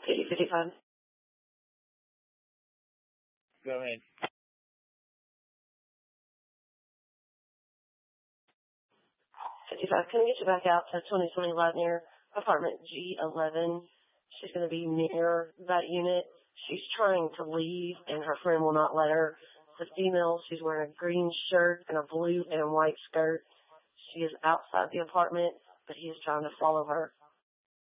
5055. Go ahead. 55. Can I get you back out to 2020 Lightner, apartment G11? She's going to be near that unit. She's trying to leave, and her friend will not let her. The female, she's wearing a green shirt and a blue and white skirt. She is outside the apartment, but he is trying to follow her.